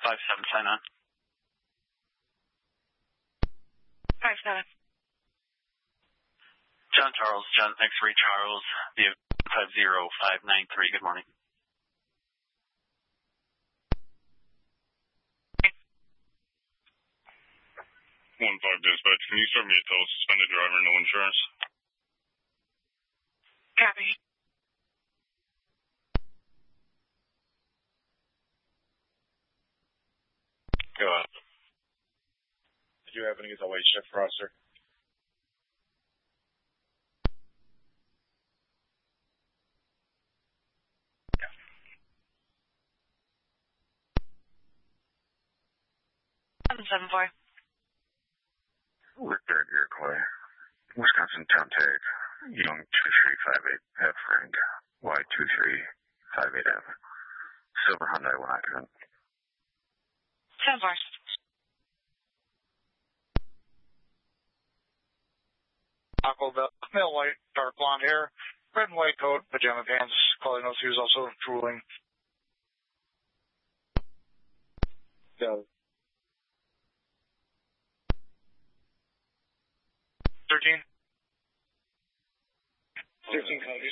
57, sign on. 57. John Charles, John X-Ray Charles, vehicle 50593, good morning. 1-5 dispatch, can you serve me a tow, suspended driver, no insurance? Copy. Go ahead. Did you happen to get the late shift roster? Yeah. 774. Victor Iroquois, Wisconsin Town Tag, Young 2358F Frank, Y2358F, Silver Hyundai 1 occupant. 7-4. Aqua male white, dark blonde hair, red and white coat, pajama pants. Calling notes, he was also drooling. So. 13. 13 copies.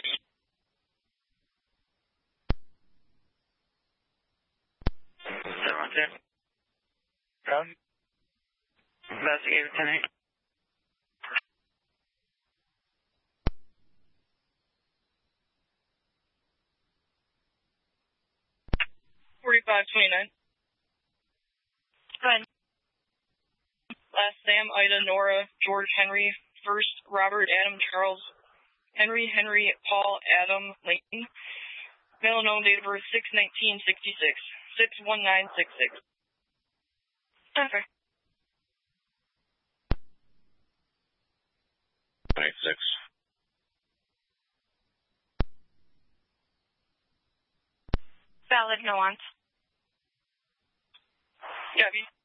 Gun. Investigator 10-8. $45.29. Go ahead. Last Sam, Ida, Nora, George, Henry, first Robert, Adam, Charles, Henry, Paul, Adam, Lincoln. Male known, date of birth 6/19/66, 6/19/66. Okay. 96. Valid, no wants. Copy.